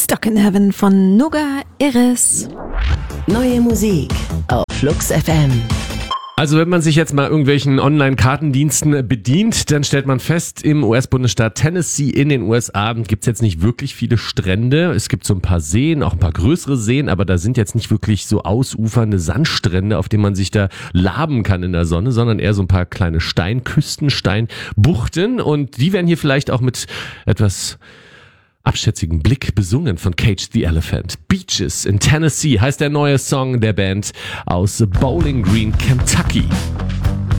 Stuck in Heaven von Noga Iris. Neue Musik auf Flux FM. Also wenn man sich jetzt mal irgendwelchen Online-Kartendiensten bedient, dann stellt man fest, im US-Bundesstaat Tennessee in den USA gibt's jetzt nicht wirklich viele Strände. Es gibt so ein paar Seen, auch ein paar größere Seen, aber da sind jetzt nicht wirklich so ausufernde Sandstrände, auf denen man sich da laben kann in der Sonne, sondern eher so ein paar kleine Steinküsten, Steinbuchten, und die werden hier vielleicht auch mit etwas abschätzigen Blick besungen von Cage the Elephant. Beaches in Tennessee heißt der neue Song der Band aus Bowling Green, Kentucky.